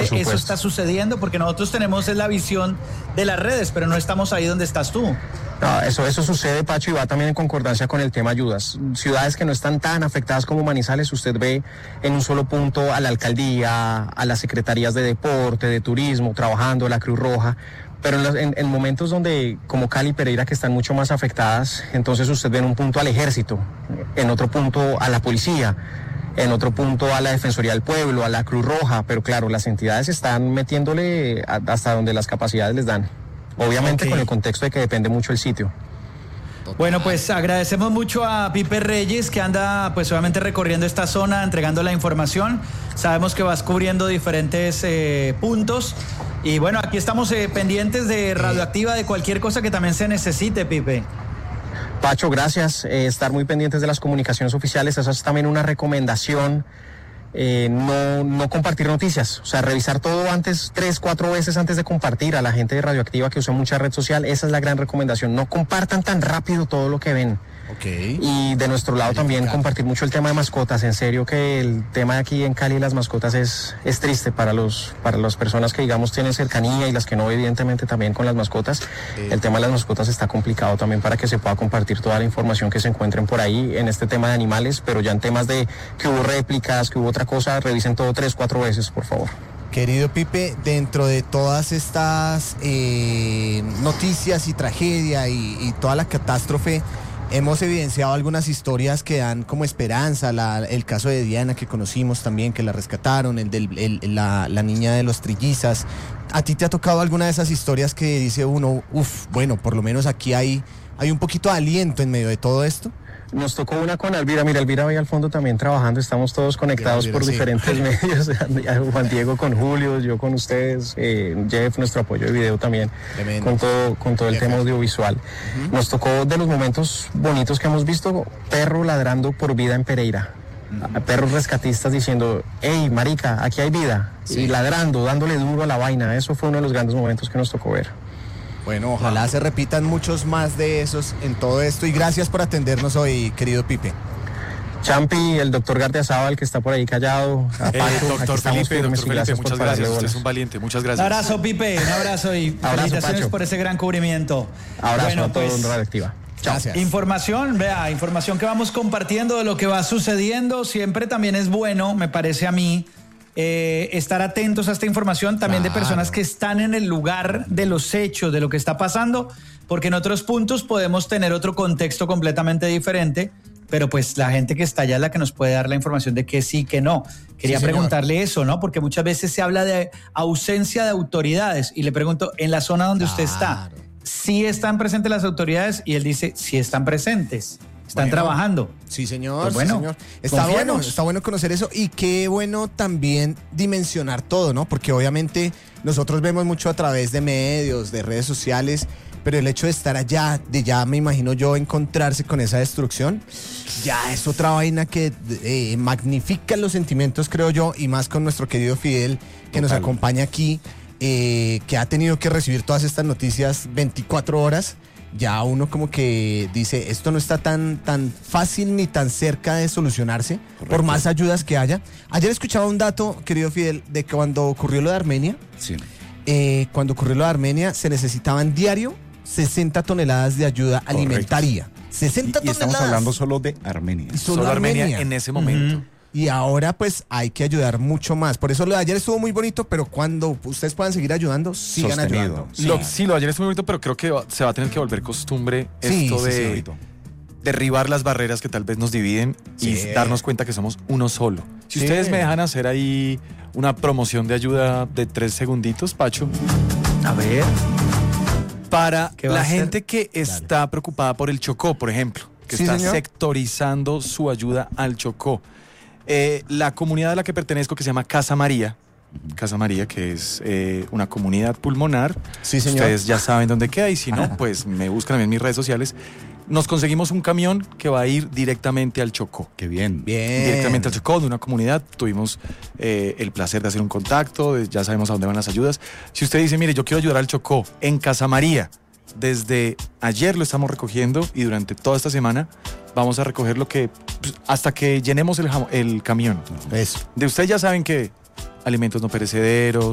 eso está sucediendo, porque nosotros tenemos la visión de las redes, pero no estamos ahí donde estás tú. No, eso sucede, Pacho, y va también en concordancia con el tema ayudas. Ciudades que no están tan afectadas como Manizales, usted ve en un solo punto a la alcaldía, a las secretarías de deporte, de turismo, trabajando, la Cruz Roja, pero en momentos donde, como Cali y Pereira, que están mucho más afectadas, entonces usted ve en un punto al ejército, en otro punto a la policía, en otro punto a la Defensoría del Pueblo, a la Cruz Roja, pero claro, las entidades están metiéndole hasta donde las capacidades les dan. Obviamente con el contexto de que depende mucho el sitio. Bueno, pues agradecemos mucho a Pipe Reyes, que anda pues obviamente recorriendo esta zona, entregando la información. Sabemos que vas cubriendo diferentes puntos. Y bueno, aquí estamos pendientes de Radioactiva, de cualquier cosa que también se necesite, Pipe. Pacho, gracias. Estar muy pendientes de las comunicaciones oficiales. Esa es también una recomendación. No compartir noticias, o sea, revisar todo antes, 3-4 veces antes de compartir. A la gente de Radioactiva que usa mucha red social, esa es la gran recomendación. No compartan tan rápido todo lo que ven. Y de nuestro lado también compartir mucho el tema de mascotas. En serio que el tema de aquí en Cali, las mascotas es triste para las personas que, digamos, tienen cercanía y las que no, evidentemente también con las mascotas. El tema de las mascotas está complicado también para que se pueda compartir toda la información que se encuentren por ahí en este tema de animales, pero ya en temas de que hubo réplicas, que hubo otra cosa, revisen todo 3-4 veces, por favor. Querido Pipe, dentro de todas estas noticias y tragedia y toda la catástrofe, hemos evidenciado algunas historias que dan como esperanza. El caso de Diana, que conocimos también, que la rescataron, la niña de los trillizas. ¿A ti te ha tocado alguna de esas historias que dice uno, bueno, por lo menos aquí hay un poquito de aliento en medio de todo esto? Nos tocó una con Elvira. Mira, Elvira ahí al fondo también trabajando. Estamos todos conectados por diferentes medios. Juan Diego con Julio, yo con ustedes, Jeff, nuestro apoyo de video también, con todo el tema audiovisual. Nos tocó de los momentos bonitos que hemos visto, perro ladrando por vida en Pereira. Perros rescatistas diciendo, hey, marica, aquí hay vida. Y ladrando, dándole duro a la vaina. Eso fue uno de los grandes momentos que nos tocó ver. Bueno, ojalá se repitan muchos más de esos en todo esto, y gracias por atendernos hoy, querido Pipe. Champi, el doctor Gardiazabal, que está por ahí callado. Doctor Felipe, muchas gracias. Usted es un valiente, muchas gracias. Un abrazo, Pipe, un abrazo y felicitaciones Pacho, por ese gran cubrimiento. Abrazo a todos en Radioactiva. Gracias. Información que vamos compartiendo de lo que va sucediendo. Siempre también es bueno, me parece a mí, estar atentos a esta información también de personas que están en el lugar de los hechos, de lo que está pasando, porque en otros puntos podemos tener otro contexto completamente diferente, pero pues la gente que está allá es la que nos puede dar la información de que sí, que no. Quería preguntarle eso, ¿no? Porque muchas veces se habla de ausencia de autoridades y le pregunto, en la zona donde usted está, ¿sí están presentes las autoridades? Y él dice, sí están presentes. Están trabajando. Sí, señor. Pues bueno, sí, señor. Está bueno conocer eso, y qué bueno también dimensionar todo, ¿no? Porque obviamente nosotros vemos mucho a través de medios, de redes sociales, pero el hecho de estar allá, de ya me imagino yo encontrarse con esa destrucción, ya es otra vaina que magnifica los sentimientos, creo yo, y más con nuestro querido Fidel, que nos acompaña aquí, que ha tenido que recibir todas estas noticias 24 horas. Ya uno como que dice, esto no está tan fácil ni tan cerca de solucionarse. Correcto. Por más ayudas que haya. Ayer escuchaba un dato, querido Fidel, de que cuando ocurrió lo de Armenia, se necesitaban diario 60 toneladas de ayuda alimentaria. 60 toneladas. Y estamos hablando solo de Armenia. Solo Armenia en ese momento. Y ahora pues hay que ayudar mucho más. Por eso lo de ayer estuvo muy bonito, pero cuando ustedes puedan seguir ayudando, sigan ayudando. Lo de ayer estuvo muy bonito, pero creo que se va a tener que volver costumbre esto de derribar las barreras que tal vez nos dividen y darnos cuenta que somos uno solo. Si ustedes me dejan hacer ahí una promoción de ayuda de 3 segunditos, Pacho. A ver. Para la gente que está preocupada por el Chocó, por ejemplo, que está sectorizando su ayuda al Chocó. La comunidad a la que pertenezco, que se llama Casa María, que es una comunidad pulmonar. Sí, señor. Ustedes ya saben dónde queda, y si no, pues me buscan en mis redes sociales. Nos conseguimos un camión que va a ir directamente al Chocó. Qué bien. Directamente al Chocó, de una comunidad. Tuvimos el placer de hacer un contacto, ya sabemos a dónde van las ayudas. Si usted dice, mire, yo quiero ayudar al Chocó, en Casa María, desde ayer lo estamos recogiendo, y durante toda esta semana vamos a recoger lo que, hasta que llenemos el camión. Eso. De ustedes ya saben que alimentos no perecederos,